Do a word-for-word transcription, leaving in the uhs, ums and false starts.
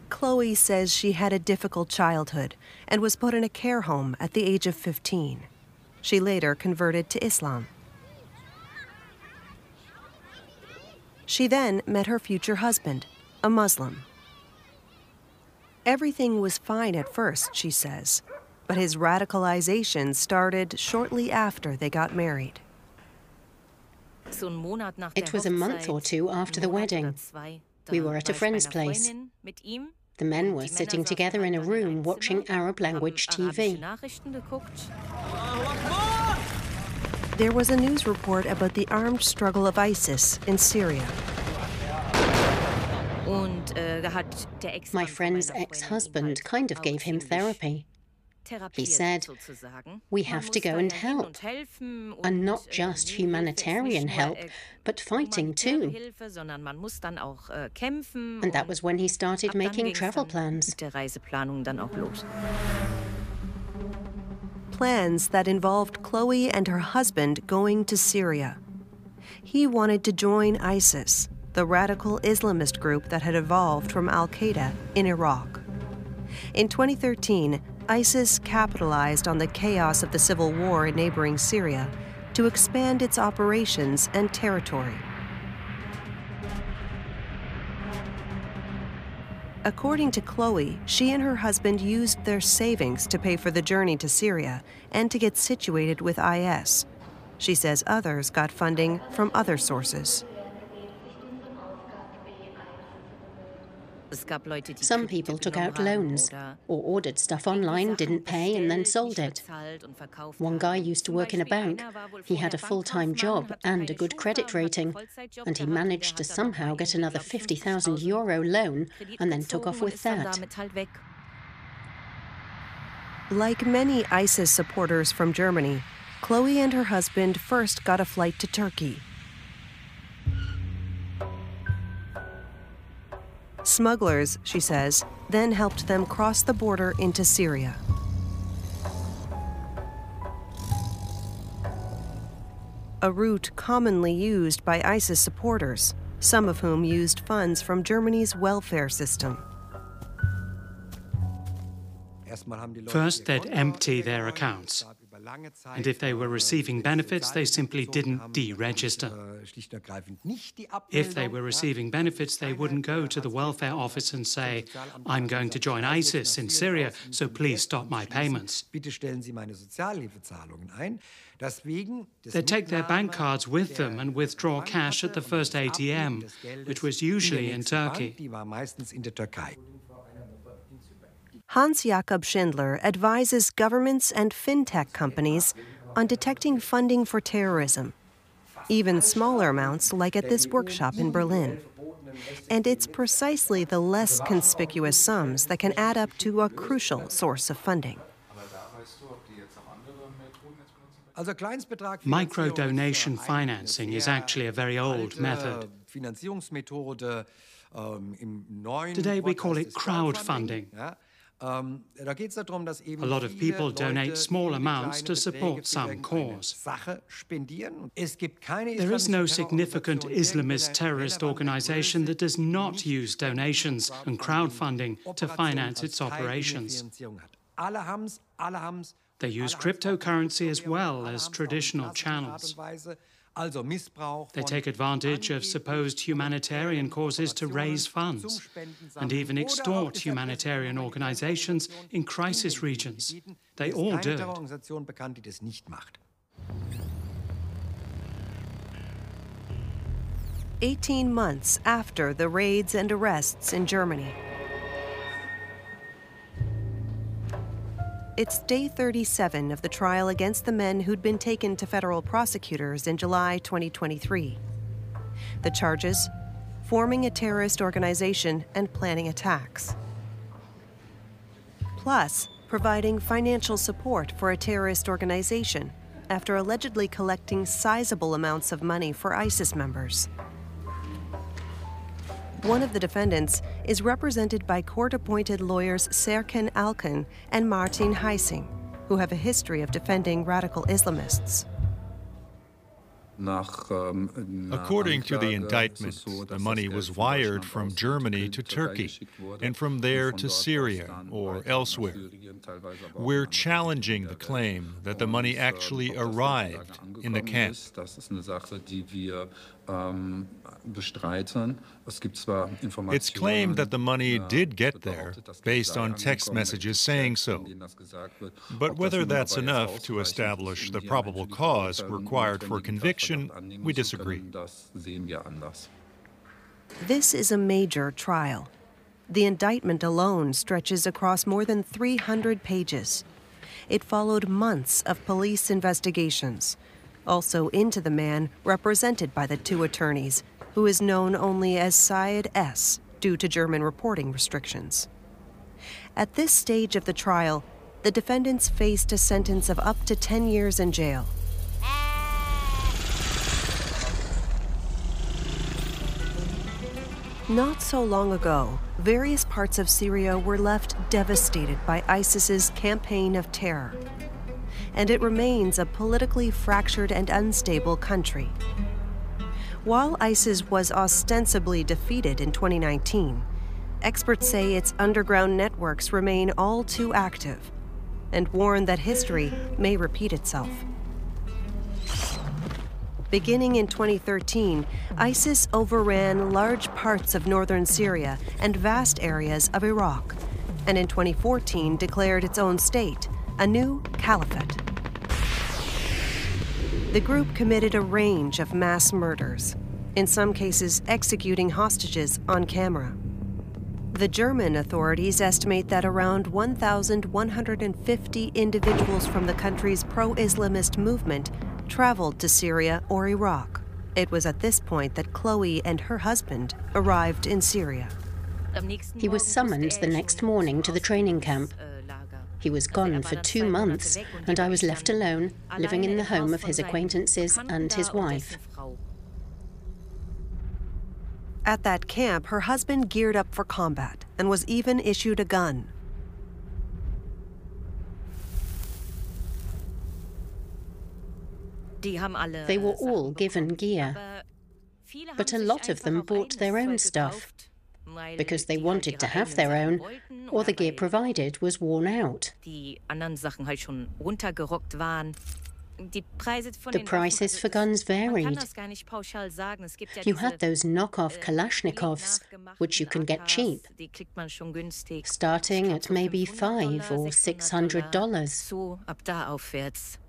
Chloe says she had a difficult childhood and was put in a care home at the age of fifteen. She later converted to Islam. She then met her future husband, a Muslim. Everything was fine at first, she says, but his radicalization started shortly after they got married. It was a month or two after the wedding. We were at a friend's place. The men were sitting together in a room watching Arab language T V. There was a news report about the armed struggle of ISIS in Syria. My friend's ex-husband kind of gave him therapy. He said, we have to go and help, and not just humanitarian help, but fighting too. And that was when he started making travel plans. Plans that involved Chloe and her husband going to Syria. He wanted to join ISIS, the radical Islamist group that had evolved from Al-Qaeda in Iraq. In twenty thirteen, ISIS capitalized on the chaos of the civil war in neighboring Syria to expand its operations and territory. According to Chloe, she and her husband used their savings to pay for the journey to Syria and to get situated with I S. She says others got funding from other sources. Some people took out loans or ordered stuff online, didn't pay, and then sold it. One guy used to work in a bank. He had a full-time job and a good credit rating, and he managed to somehow get another fifty thousand euro loan and then took off with that. Like many ISIS supporters from Germany, Chloe and her husband first got a flight to Turkey. Smugglers, she says, then helped them cross the border into Syria. A route commonly used by ISIS supporters, some of whom used funds from Germany's welfare system. First, they'd empty their accounts. And if they were receiving benefits, they simply didn't deregister. If they were receiving benefits, they wouldn't go to the welfare office and say, I'm going to join ISIS in Syria, so please stop my payments. They'd take their bank cards with them and withdraw cash at the first A T M, which was usually in Turkey. Hans-Jakob Schindler advises governments and fintech companies on detecting funding for terrorism, even smaller amounts like at this workshop in Berlin. And it's precisely the less conspicuous sums that can add up to a crucial source of funding. Micro-donation financing is actually a very old method. Today we call it crowdfunding. A lot of people donate small amounts to support some cause. There is no significant Islamist terrorist organization that does not use donations and crowdfunding to finance its operations. They use cryptocurrency as well as traditional channels. They take advantage of supposed humanitarian causes to raise funds and even extort humanitarian organizations in crisis regions. They all do it. Eighteen months after the raids and arrests in Germany. It's day thirty-seven of the trial against the men who'd been taken to federal prosecutors in July twenty twenty-three. The charges: forming a terrorist organization and planning attacks. Plus, providing financial support for a terrorist organization after allegedly collecting sizable amounts of money for ISIS members. One of the defendants is represented by court-appointed lawyers Serkan Alkan and Martin Heising, who have a history of defending radical Islamists. According to the indictment, the money was wired from Germany to Turkey and from there to Syria or elsewhere. We're challenging the claim that the money actually arrived in the camp. It's claimed that the money did get there, based on text messages saying so. But whether that's enough to establish the probable cause required for conviction, we disagree. This is a major trial. The indictment alone stretches across more than three hundred pages. It followed months of police investigations, also into the man represented by the two attorneys, who is known only as Syed S. due to German reporting restrictions. At this stage of the trial, the defendants faced a sentence of up to ten years in jail. Not so long ago, various parts of Syria were left devastated by ISIS's campaign of terror. And it remains a politically fractured and unstable country. While ISIS was ostensibly defeated in twenty nineteen, experts say its underground networks remain all too active and warn that history may repeat itself. Beginning in twenty thirteen, ISIS overran large parts of northern Syria and vast areas of Iraq, and in twenty fourteen declared its own state, a new caliphate. The group committed a range of mass murders, in some cases executing hostages on camera. The German authorities estimate that around one thousand one hundred fifty individuals from the country's pro-Islamist movement traveled to Syria or Iraq. It was at this point that Chloe and her husband arrived in Syria. He was summoned the next morning to the training camp. He was gone for two months, and I was left alone, living in the home of his acquaintances and his wife. At that camp, her husband geared up for combat and was even issued a gun. They were all given gear, but a lot of them bought their own stuff because they wanted to have their own, or the gear provided was worn out. The prices for guns varied. You had those knockoff Kalashnikovs, which you can get cheap, starting at maybe five or six hundred dollars.